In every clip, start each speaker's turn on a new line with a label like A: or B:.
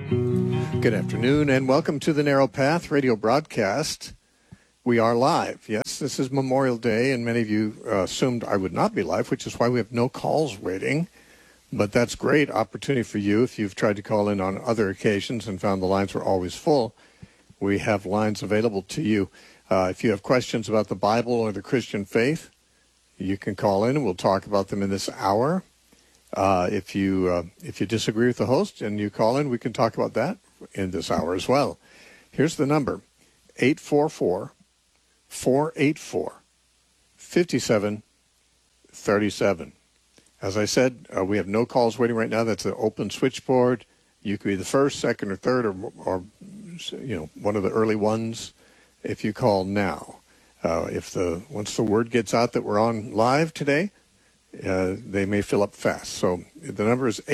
A: Good afternoon, and welcome to the Narrow Path radio broadcast. We are live. Yes, this is Memorial Day, and many of you assumed I would not be live, which is why we have no calls waiting. But that's great opportunity for you if you've tried to call in on other occasions and found the lines were always full. We have lines available to you. If you have questions about the Bible or the Christian faith, you can call in, and we'll talk about them in this hour. If you disagree with the host and you call in, we can talk about that in this hour as well. Here's the number, 844-484-5737. As I said, we have no calls waiting right now. That's an open switchboard. You could be the first, second, or third, or one of the early ones if you call now. Once the word gets out that we're on live today, they may fill up fast. So the number is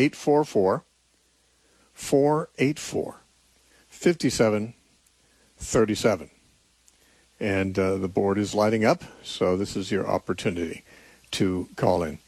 A: 844-484-5737. And the board is lighting up, so this is your opportunity to call in.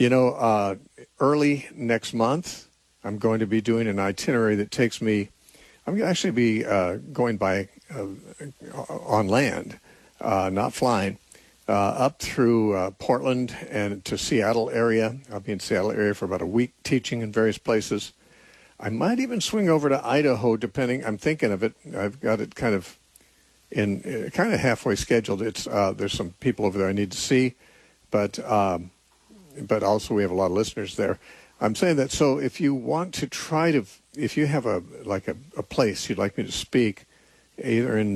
A: Early next month, I'm going to be doing an itinerary that takes me, I'm going to actually be going by on land, not flying, up through Portland and to Seattle area. I'll be in Seattle area for about a week teaching in various places. I might even swing over to Idaho, depending. I'm thinking of it. I've got it kind of halfway scheduled. It's there's some people over there I need to see, but also we have a lot of listeners there. I'm saying that so if you want to if you have a place you'd like me to speak, either in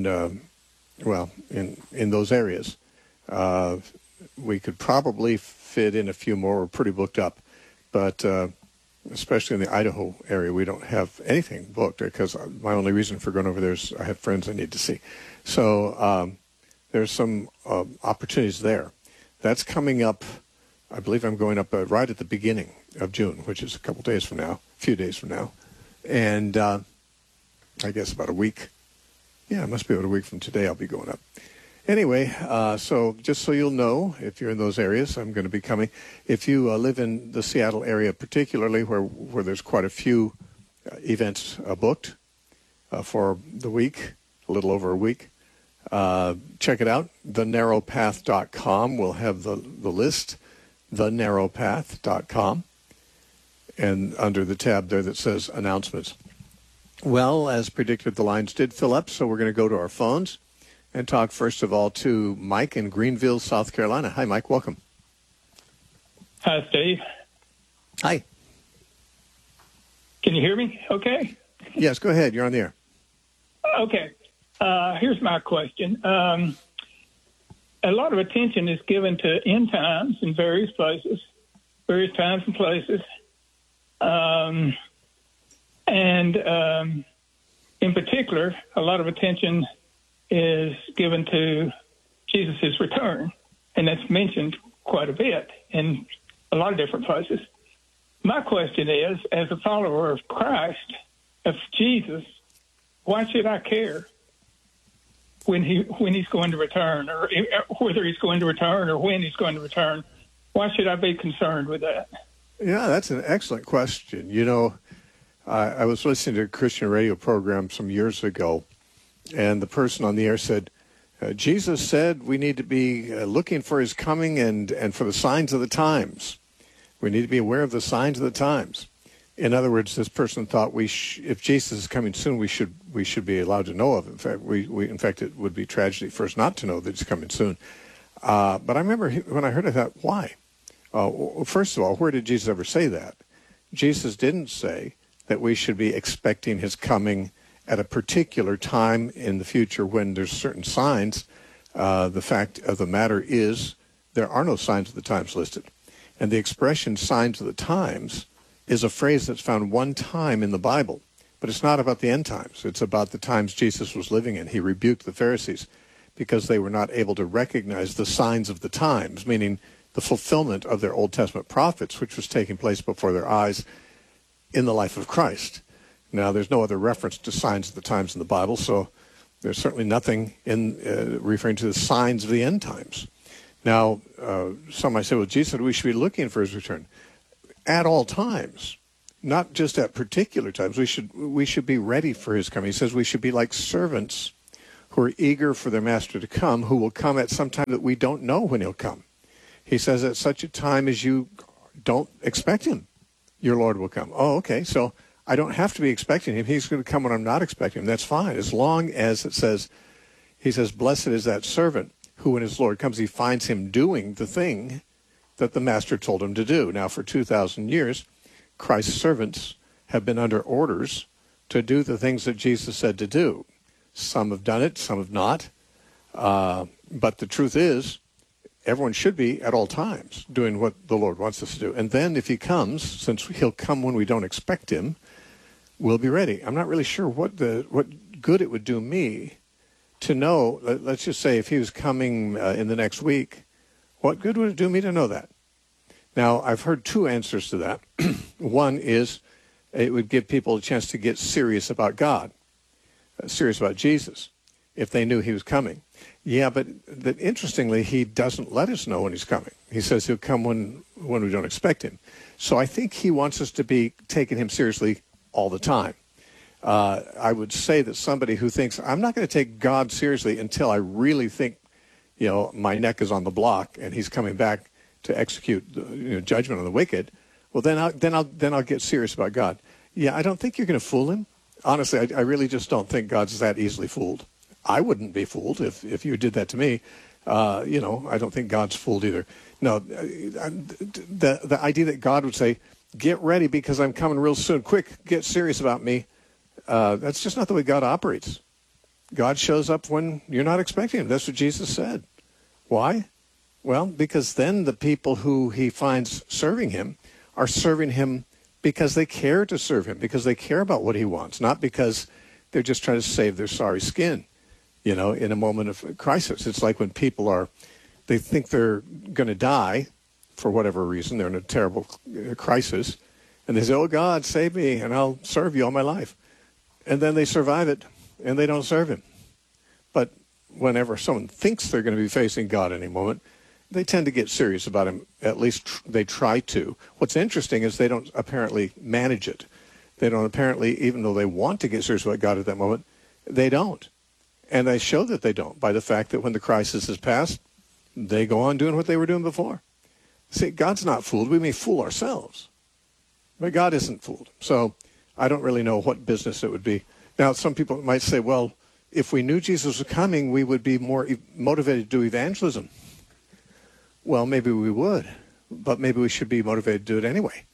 A: those areas, we could probably fit in a few more. We're pretty booked up, but especially in the Idaho area, we don't have anything booked because my only reason for going over there is I have friends I need to see. So there's some opportunities there. That's coming up. I believe I'm going up right at the beginning of June, which is a few days from now, and I guess about a week. Yeah, it must be about a week from today I'll be going up. Anyway, so just so you'll know, if you're in those areas, I'm going to be coming. If you live in the Seattle area, particularly where there's quite a few events booked for the week, a little over a week, check it out. thenarrowpath.com will have the list, thenarrowpath.com, and under the tab there that says announcements. Well, as predicted, the lines did fill up, so we're going to go to our phones and talk first of all to Mike in Greenville, South Carolina. Hi, Mike. Welcome.
B: Hi, Steve.
A: Hi.
B: Can you hear me okay?
A: Yes, go ahead. You're on the air.
B: Okay. Here's my question. A lot of attention is given to end times in various times and places. In particular, a lot of attention is given to Jesus' return, and that's mentioned quite a bit in a lot of different places. My question is, as a follower of Christ, of Jesus, why should I care when he's going to return, or whether he's going to return or when he's going to return? Why should I be concerned with that?
A: Yeah, that's an excellent question. I was listening to a Christian radio program some years ago, and the person on the air said, Jesus said we need to be looking for his coming and for the signs of the times. We need to be aware of the signs of the times. In other words, this person thought if Jesus is coming soon, we should be allowed to know of it. In fact, it would be tragedy for us not to know that he's coming soon. But I remember when I heard it, I thought, why? First of all, where did Jesus ever say that? Jesus didn't say that we should be expecting his coming at a particular time in the future when there's certain signs. The fact of the matter is there are no signs of the times listed. And the expression signs of the times is a phrase that's found one time in the Bible. But it's not about the end times. It's about the times Jesus was living in. He rebuked the Pharisees because they were not able to recognize the signs of the times, meaning the fulfillment of their Old Testament prophets, which was taking place before their eyes in the life of Christ. Now, there's no other reference to signs of the times in the Bible, so there's certainly nothing in referring to the signs of the end times. Now, some might say, well, Jesus said we should be looking for his return at all times. not just at particular times. We should be ready for his coming. He says we should be like servants who are eager for their master to come, who will come at some time that we don't know when he'll come. He says at such a time as you don't expect him, your Lord will come. Oh, okay, so I don't have to be expecting him. He's going to come when I'm not expecting him. That's fine, as long as it says, he says, blessed is that servant who when his Lord comes, he finds him doing the thing that the master told him to do. Now, for 2,000 years, Christ's servants have been under orders to do the things that Jesus said to do. Some have done it, some have not. But the truth is, everyone should be at all times doing what the Lord wants us to do. And then if he comes, since he'll come when we don't expect him, we'll be ready. I'm not really sure what good it would do me to know, let's just say if he was coming in the next week, what good would it do me to know that? Now, I've heard two answers to that. One is it would give people a chance to get serious about God, serious about Jesus, if they knew he was coming. Yeah, but interestingly, he doesn't let us know when he's coming. He says he'll come when we don't expect him. So I think he wants us to be taking him seriously all the time. I would say that somebody who thinks, I'm not going to take God seriously until I really think, my neck is on the block and he's coming back to execute judgment on the wicked, well, then I'll get serious about God. Yeah, I don't think you're going to fool him. Honestly, I really just don't think God's that easily fooled. I wouldn't be fooled if you did that to me. I don't think God's fooled either. No, the idea that God would say, get ready because I'm coming real soon. Quick, get serious about me. That's just not the way God operates. God shows up when you're not expecting him. That's what Jesus said. Why? Well, because then the people who he finds serving him are serving him because they care to serve him, because they care about what he wants, not because they're just trying to save their sorry skin, in a moment of crisis. It's like when people they think they're going to die for whatever reason. They're in a terrible crisis, and they say, oh, God, save me, and I'll serve you all my life. And then they survive it, and they don't serve him. But whenever someone thinks they're going to be facing God any moment, they tend to get serious about him. At least they try to. What's interesting is they don't apparently manage it. They don't apparently, even though they want to get serious about God at that moment, they don't. And they show that they don't by the fact that when the crisis is past, they go on doing what they were doing before. See, God's not fooled. We may fool ourselves, but God isn't fooled. So I don't really know what business it would be. Now, some people might say, well, if we knew Jesus was coming, we would be more motivated to do evangelism. Well, maybe we would, but maybe we should be motivated to do it anyway.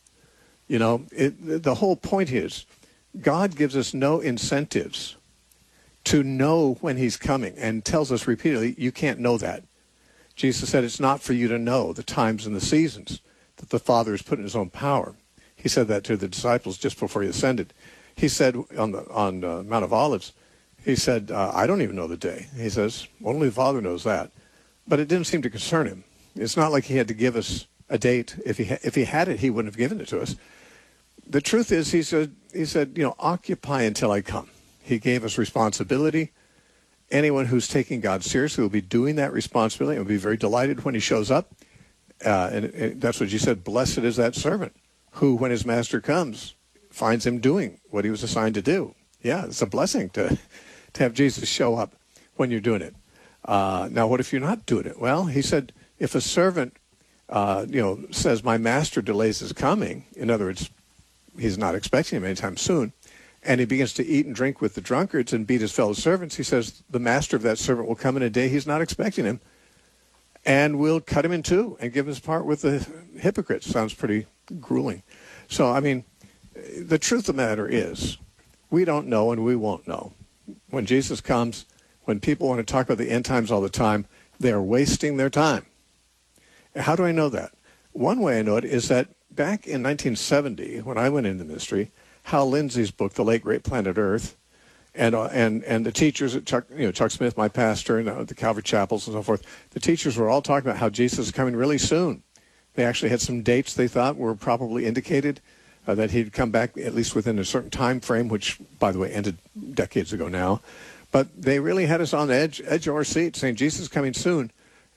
A: The whole point is God gives us no incentives to know when he's coming and tells us repeatedly, you can't know that. Jesus said it's not for you to know the times and the seasons that the Father has put in his own power. He said that to the disciples just before he ascended. He said on Mount of Olives, he said, I don't even know the day. He says, only the Father knows that. But it didn't seem to concern him. It's not like he had to give us a date. If he had it, he wouldn't have given it to us. The truth is, he said, occupy until I come. He gave us responsibility. Anyone who's taking God seriously will be doing that responsibility and will be very delighted when he shows up. And that's what you said, blessed is that servant who, when his master comes, finds him doing what he was assigned to do. Yeah, it's a blessing to have Jesus show up when you're doing it. Now, what if you're not doing it? Well, he said, if a servant, says, my master delays his coming, in other words, he's not expecting him anytime soon, and he begins to eat and drink with the drunkards and beat his fellow servants, he says the master of that servant will come in a day he's not expecting him and will cut him in two and give his part with the hypocrites. Sounds pretty grueling. So, the truth of the matter is we don't know and we won't know. When Jesus comes, when people want to talk about the end times all the time, they are wasting their time. How do I know that? One way I know it is that back in 1970, when I went into ministry, Hal Lindsey's book, The Late Great Planet Earth, and the teachers at Chuck Smith, my pastor, and the Calvary Chapels and so forth, the teachers were all talking about how Jesus is coming really soon. They actually had some dates they thought were probably indicated that he'd come back at least within a certain time frame, which, by the way, ended decades ago now. But they really had us on the edge of our seat saying Jesus is coming soon.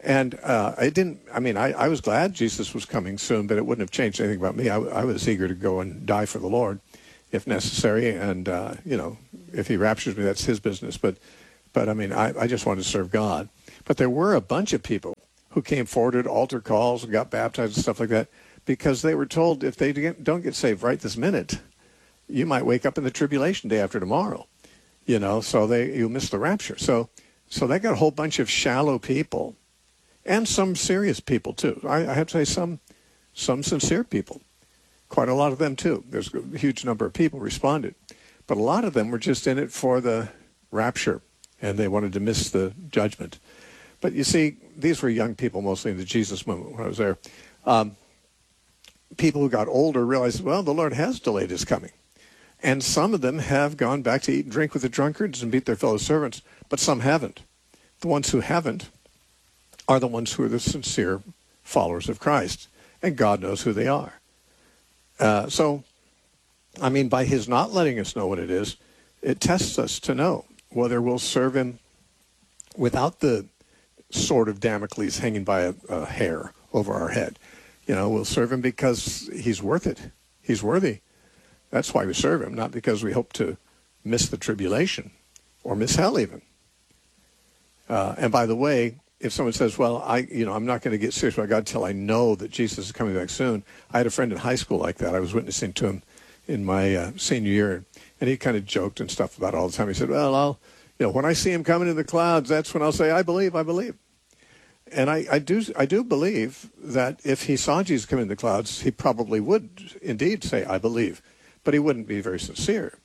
A: And I was glad Jesus was coming soon, but it wouldn't have changed anything about me. I was eager to go and die for the Lord if necessary. And, if he raptures me, that's his business. But I just wanted to serve God. But there were a bunch of people who came forward at altar calls and got baptized and stuff like that because they were told if they don't get saved right this minute, you might wake up in the tribulation day after tomorrow, so you miss the rapture. So they got a whole bunch of shallow people and some serious people too. I have to say some sincere people, quite a lot of them too. There's a huge number of people responded, but a lot of them were just in it for the rapture and they wanted to miss the judgment. But you see, these were young people, mostly in the Jesus movement when I was there. People who got older realized, well, the Lord has delayed his coming. And some of them have gone back to eat and drink with the drunkards and beat their fellow servants, but some haven't. The ones who haven't are the ones who are the sincere followers of Christ, and God knows who they are. By his not letting us know what it is, it tests us to know whether we'll serve him without the sword of Damocles hanging by a hair over our head. We'll serve him because he's worth it. He's worthy. That's why we serve him, not because we hope to miss the tribulation or miss hell even. And by the way, if someone says, well, I'm not going to get serious about God till I know that Jesus is coming back soon. I had a friend in high school like that. I was witnessing to him in my senior year, and he kind of joked and stuff about it all the time. He said, well, when I see him coming in the clouds, that's when I'll say, I believe. And I do believe that if he saw Jesus come in the clouds, he probably would indeed say, I believe. But he wouldn't be very sincere.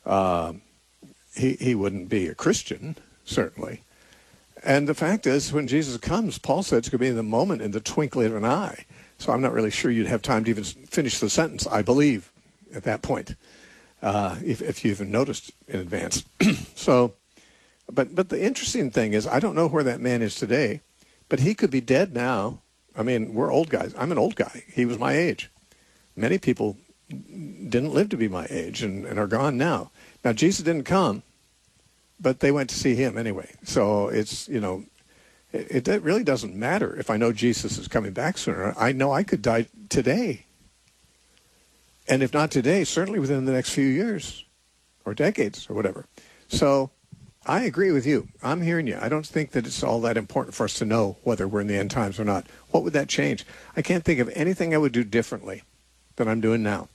A: He wouldn't be a Christian, certainly. And the fact is, when Jesus comes, Paul said it's going to be in the moment, in the twinkling of an eye. So I'm not really sure you'd have time to even finish the sentence, I believe, at that point, if you even noticed in advance. But the interesting thing is, I don't know where that man is today, but he could be dead now. We're old guys. I'm an old guy. He was my age. Many people didn't live to be my age and are gone now. Now, Jesus didn't come, but they went to see him anyway. So it's, it really doesn't matter if I know Jesus is coming back sooner. I know I could die today. And if not today, certainly within the next few years or decades or whatever. So I agree with you. I'm hearing you. I don't think that it's all that important for us to know whether we're in the end times or not. What would that change? I can't think of anything I would do differently than I'm doing now.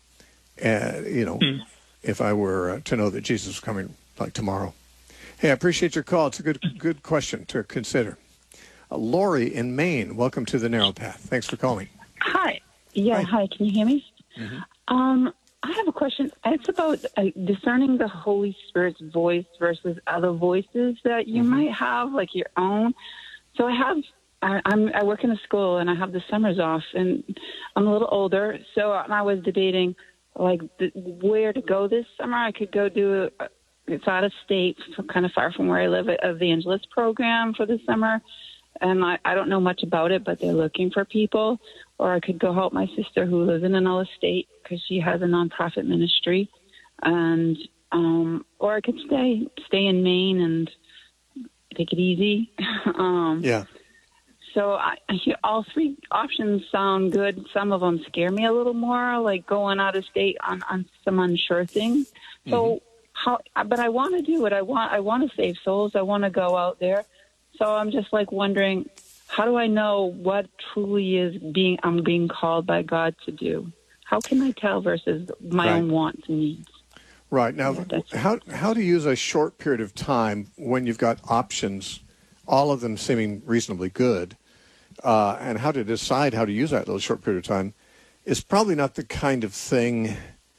A: If I were to know that Jesus was coming like tomorrow. Hey, I appreciate your call. It's a good question to consider. Lori in Maine, welcome to the Narrow Path. Thanks for calling.
C: Hi. Yeah, hi. Can you hear me? Mm-hmm. I have a question. It's about discerning the Holy Spirit's voice versus other voices that you might have, like your own. So I work in a school and I have the summers off, and I'm a little older. So I was debating where to go this summer. I could go do it's out of state, kind of far from where I live, an evangelist program for the summer. And I don't know much about it, but they're looking for people. Or I could go help my sister who lives in another state because she has a nonprofit ministry. And or I could stay in Maine and take it easy.
A: Yeah.
C: So I hear all three options sound good. Some of them scare me a little more, like going out of state on some unsure things. So but I want to do it. I want to save souls. I want to go out there. So I'm just wondering, how do I know what truly is I'm being called by God to do? How can I tell versus my own wants and needs?
A: Right. Now, how to use a short period of time when you've got options, all of them seeming reasonably good, and how to decide how to use that little short period of time is probably not the kind of thing,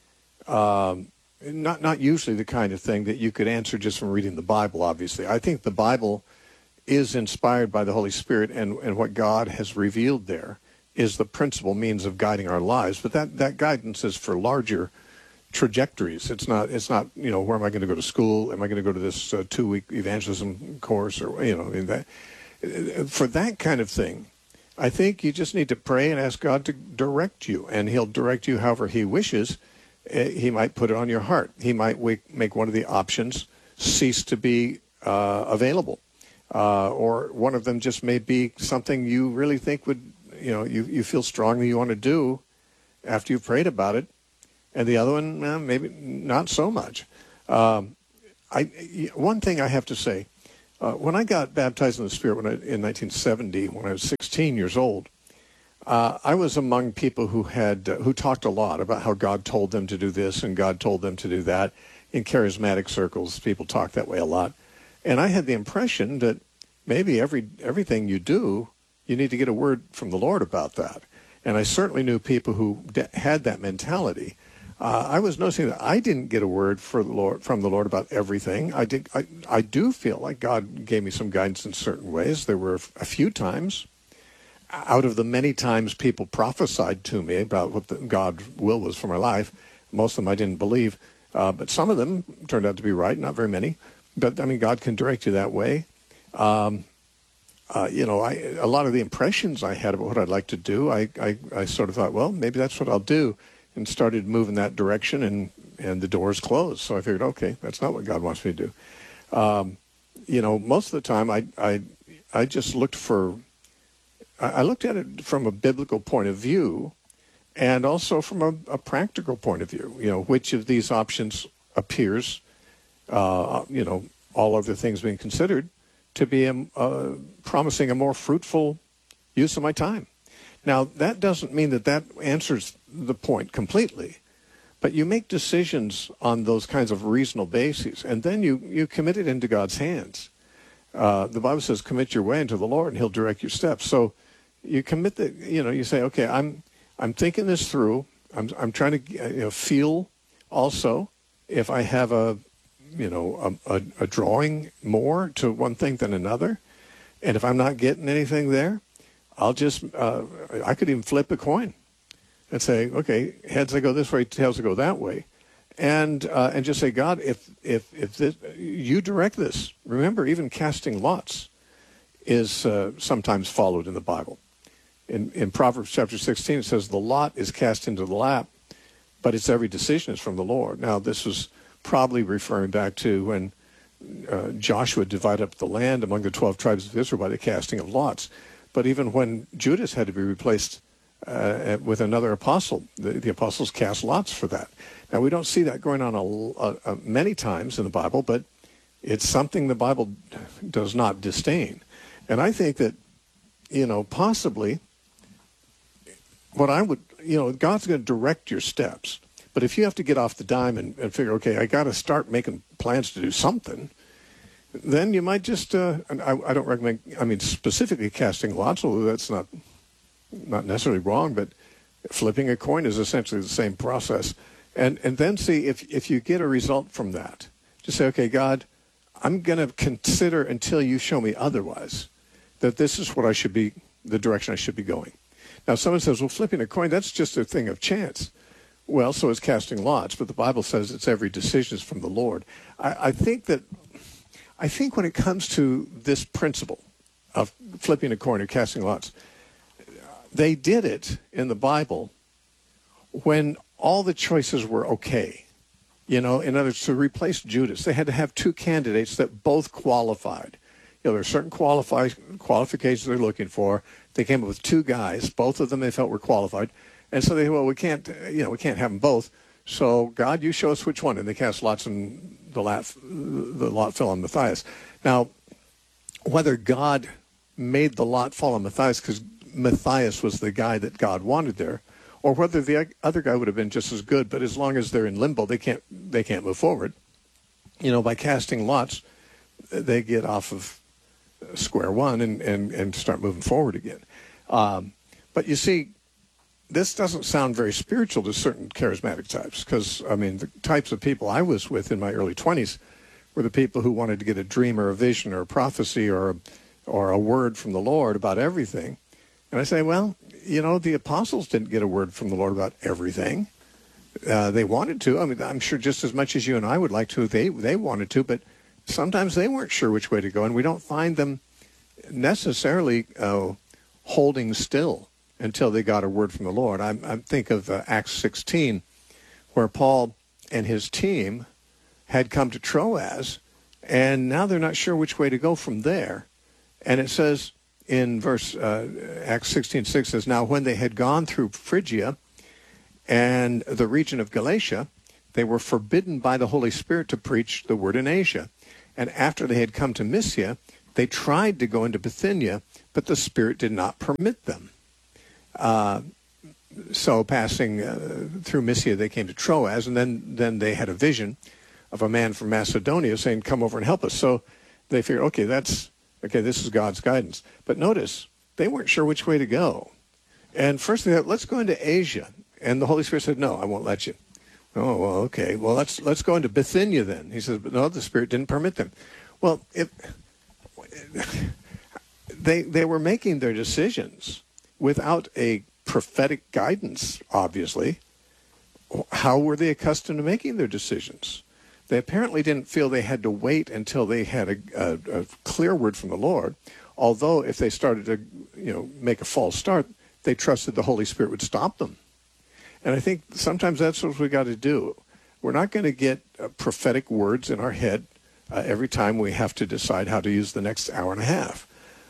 A: not usually the kind of thing that you could answer just from reading the Bible, obviously. I think the Bible is inspired by the Holy Spirit, and what God has revealed there is the principal means of guiding our lives. But that guidance is for larger trajectories. It's not, where am I going to go to school? Am I going to go to this 2-week evangelism course? Or, for that kind of thing, I think you just need to pray and ask God to direct you, and he'll direct you however he wishes. He might put it on your heart. He might make one of the options cease to be available. or one of them just may be something you really think would, you feel strongly you want to do after you've prayed about it, and the other one, maybe not so much. One thing I have to say, when I got baptized in the Spirit in 1970, when I was 16 years old, I was among people who talked a lot about how God told them to do this and God told them to do that. In charismatic circles, people talk that way a lot. And I had the impression that maybe everything you do, you need to get a word from the Lord about that. And I certainly knew people who had that mentality. I was noticing that I didn't get a word from the Lord about everything. I do feel like God gave me some guidance in certain ways. There were a few times, out of the many times people prophesied to me about what God's will was for my life, most of them I didn't believe, but some of them turned out to be right, not very many. But, I mean, God can direct you that way. A lot of the impressions I had about what I'd like to do, I sort of thought, well, maybe that's what I'll do, and started moving that direction, and the doors closed. So I figured, okay, that's not what God wants me to do. Most of the time I just looked I looked at it from a biblical point of view, and also from a practical point of view. Which of these options appears, all other things being considered, to be promising a more fruitful use of my time. Now, that doesn't mean that answers the point completely, but you make decisions on those kinds of reasonable bases, and then you commit it into God's hands. The Bible says, commit your way into the Lord, and He'll direct your steps. So you commit you say, okay, I'm thinking this through. I'm trying to feel also if I have a drawing more to one thing than another. And if I'm not getting anything there, I'll just, I could even flip a coin and say, okay, heads I go this way, tails I go that way. And just say, God, if this, you direct this. Remember, even casting lots is sometimes followed in the Bible. In Proverbs chapter 16, it says the lot is cast into the lap, but its every decision is from the Lord. Now, this was probably referring back to when Joshua divided up the land among the 12 tribes of Israel by the casting of lots. But even when Judas had to be replaced with another apostle, the apostles cast lots for that. Now, we don't see that going on many times in the Bible, but it's something the Bible does not disdain. And I think that, possibly what I would, God's going to direct your steps. But if you have to get off the dime and figure, okay, I got to start making plans to do something, then you might just, and I don't recommend, specifically casting lots, although that's not necessarily wrong, but flipping a coin is essentially the same process. And then see if you get a result from that. Just say, okay, God, I'm going to consider until you show me otherwise that this is what the direction I should be going. Now, someone says, well, flipping a coin, that's just a thing of chance. Well, so is casting lots, but the Bible says it's every decision is from the Lord. I think when it comes to this principle of flipping a coin or casting lots, they did it in the Bible when all the choices were okay. In other words, to replace Judas, they had to have two candidates that both qualified. There are certain qualifications they're looking for. They came up with two guys. Both of them they felt were qualified. And so they, we can't have them both. So God, you show us which one. And they cast lots, and the lot fell on Matthias. Now, whether God made the lot fall on Matthias because Matthias was the guy that God wanted there, or whether the other guy would have been just as good, but as long as they're in limbo, they can't move forward. By casting lots, they get off of square one and start moving forward again. But you see, this doesn't sound very spiritual to certain charismatic types, because, the types of people I was with in my early 20s were the people who wanted to get a dream or a vision or a prophecy or a word from the Lord about everything. And I say, well, the apostles didn't get a word from the Lord about everything. They wanted to. I'm sure just as much as you and I would like to, they wanted to, but sometimes they weren't sure which way to go, and we don't find them necessarily holding still until they got a word from the Lord. I think of Acts 16, where Paul and his team had come to Troas, and now they're not sure which way to go from there. And it says in verse Acts 16:6 says, now when they had gone through Phrygia and the region of Galatia, they were forbidden by the Holy Spirit to preach the word in Asia. And after they had come to Mysia, they tried to go into Bithynia, but the Spirit did not permit them. So passing through Mysia, they came to Troas, and then they had a vision of a man from Macedonia saying, come over and help us. So they figured, okay, this is God's guidance. But notice, they weren't sure which way to go. And first they thought, let's go into Asia. And the Holy Spirit said, no, I won't let you. Oh, well, okay. Well, let's go into Bithynia then. He says, but no, the Spirit didn't permit them. Well, they were making their decisions without a prophetic guidance, obviously. How were they accustomed to making their decisions? They apparently didn't feel they had to wait until they had a clear word from the Lord, although if they started to make a false start, they trusted the Holy Spirit would stop them. And I think sometimes that's what we got to do. We're not going to get prophetic words in our head every time we have to decide how to use the next hour and a half.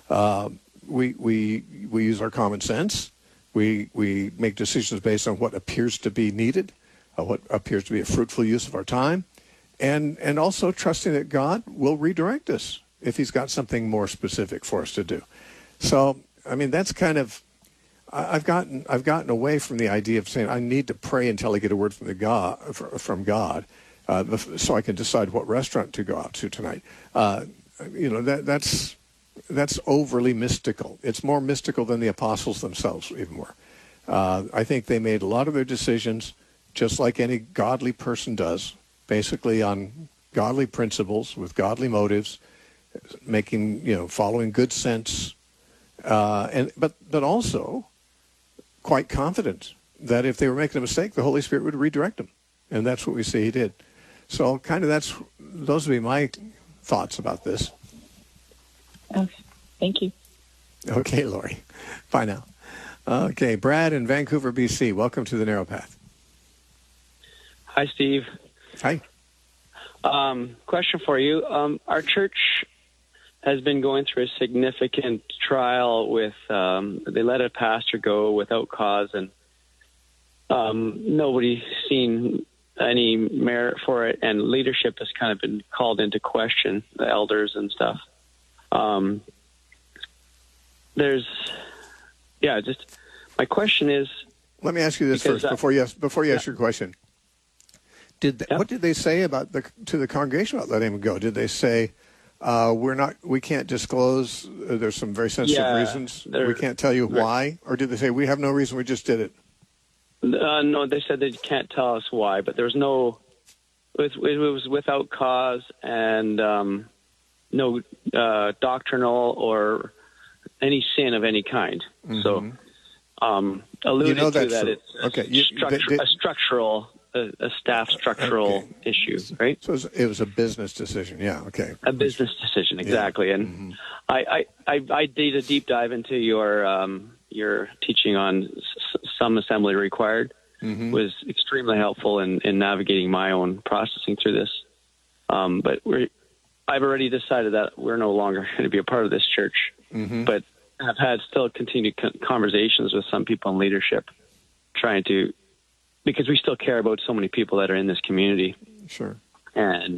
A: We use our common sense. We make decisions based on what appears to be needed, what appears to be a fruitful use of our time, and also trusting that God will redirect us if he's got something more specific for us to do. So, I mean, that's kind of, I've gotten away from the idea of saying I need to pray until I get a word from God, so I can decide what restaurant to go out to tonight. That's overly mystical. It's more mystical than the apostles themselves even were. I think they made a lot of their decisions just like any godly person does, basically on godly principles with godly motives, following good sense, but also quite confident that if they were making a mistake, the Holy Spirit would redirect them, and that's what we see he did. So, kind of those would be my thoughts about this.
C: Okay, thank you.
A: Okay, Lori. Bye now. Okay, Brad in Vancouver, BC. Welcome to the Narrow Path.
D: Hi, Steve.
A: Hi.
D: Question for you. Our church has been going through a significant trial with, they let a pastor go without cause, and nobody's seen any merit for it, and leadership has kind of been called into question, the elders and stuff. My question is. Let
A: me ask you this first before you ask your question. What did they say to the congregation about letting him go? Did they say we can't disclose? There's some very sensitive reasons. We can't tell you why, or did they say we have no reason? We just did it.
D: No, they said they can't tell us why, but there was no. It was without cause and no doctrinal or any sin of any kind. Mm-hmm. So, alluded to that it's a staff structural issue, right?
A: So it was a business decision. Yeah. Okay.
D: A business decision, exactly. Yeah. And I did a deep dive into your teaching on some assembly required. Mm-hmm. Was extremely helpful in navigating my own processing through this. But I've already decided that we're no longer going to be a part of this church. Mm-hmm. But I've had still continued conversations with some people in leadership, because we still care about so many people that are in this community.
A: Sure.
D: And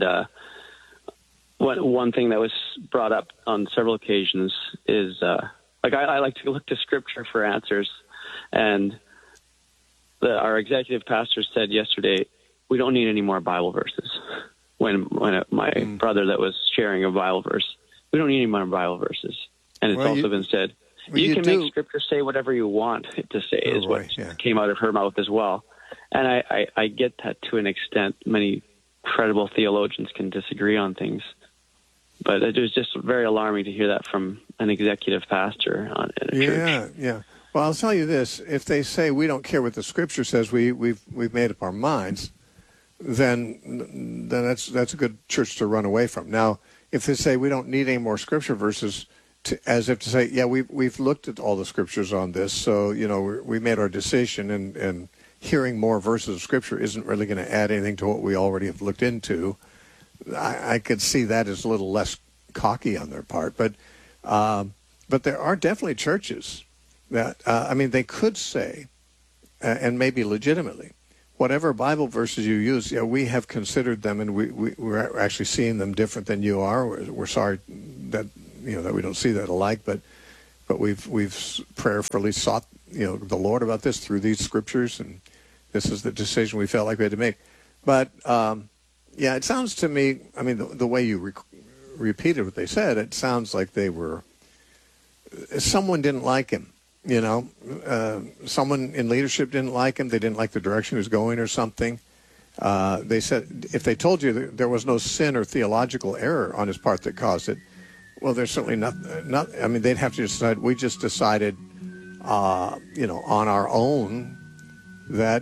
D: one thing that was brought up on several occasions is, I like to look to Scripture for answers, and our executive pastor said yesterday, we don't need any more Bible verses. When my brother that was sharing a Bible verse, we don't need any more Bible verses. And it's also been said, you can make Scripture say whatever you want it to say, what came out of her mouth as well. And I get that to an extent. Many credible theologians can disagree on things. But it was just very alarming to hear that from an executive pastor in a church.
A: Yeah. Well, I'll tell you this. If they say we don't care what the Scripture says, we've made up our minds, then that's a good church to run away from. Now, if they say we don't need any more Scripture verses, as if to say, yeah, we've looked at all the Scriptures on this, so we made our decision, and hearing more verses of Scripture isn't really going to add anything to what we already have looked into. I could see that as a little less cocky on their part, but But there are definitely churches that, they could say, and maybe legitimately, whatever Bible verses you use, we have considered them, and we're actually seeing them different than you are. We're sorry that that we don't see that alike, but we've prayerfully sought the Lord about this through these scriptures, and this is the decision we felt like we had to make. But it sounds to me, the way you repeated what they said, it sounds like someone didn't like him. Someone in leadership didn't like him. They didn't like the direction he was going or something. They said if they told you that there was no sin or theological error on his part that caused it, well, there's certainly not. They'd have to decide. We just decided, on our own that